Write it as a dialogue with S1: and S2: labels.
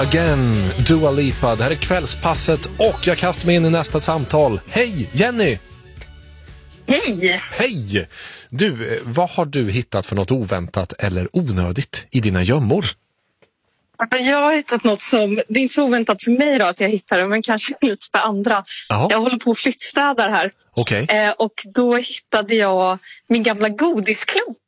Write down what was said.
S1: Again, Dua Lipa. Det här är kvällspasset och jag kastar mig in i nästa samtal. Hej, Jenny!
S2: Hej!
S1: Hej! Du, vad har du hittat för något oväntat eller onödigt i dina gömmor?
S2: Jag har hittat något som, det är inte så oväntat för mig då att jag hittar det, men kanske lite för andra.
S1: Aha.
S2: Jag håller på att flyttstädar här.
S1: Okej.
S2: Och då hittade jag min gamla godisklump